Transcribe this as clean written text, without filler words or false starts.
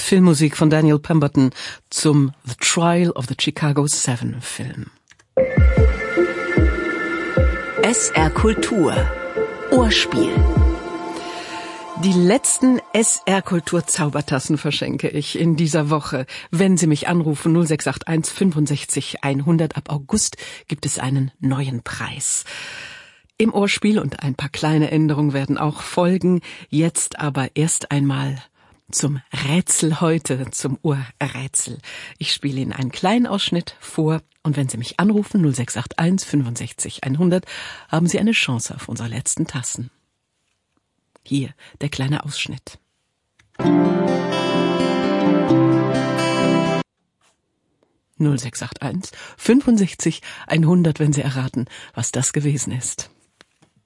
Filmmusik von Daniel Pemberton zum The Trial of the Chicago 7 Film. SR Kultur Ohrspiel. Die letzten SR Kultur Zaubertassen verschenke ich in dieser Woche. Wenn Sie mich anrufen 0681 65 100, ab August gibt es einen neuen Preis. Im Ohrspiel und ein paar kleine Änderungen werden auch folgen. Jetzt aber erst einmal zum Rätsel heute, zum Ohrrätsel. Ich spiele Ihnen einen kleinen Ausschnitt vor und wenn Sie mich anrufen 0681 65 100, haben Sie eine Chance auf unsere letzten Tassen. Hier der kleine Ausschnitt. 0681 65 100, wenn Sie erraten, was das gewesen ist.